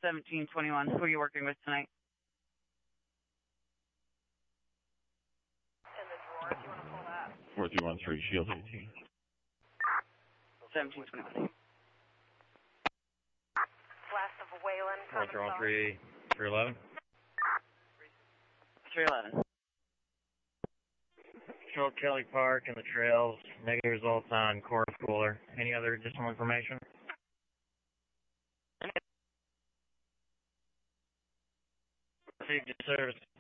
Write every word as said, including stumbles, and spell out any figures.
seventeen twenty-one. Who are you working with tonight? In the drawer, if you want to pull that. four three one three, Shield eighteen. seventeen twenty-one. Blast of Wayland. four three one three, three eleven. three eleven. Control Kelly Park and the trails. Negative results on core cooler. Any other additional information? Received your service.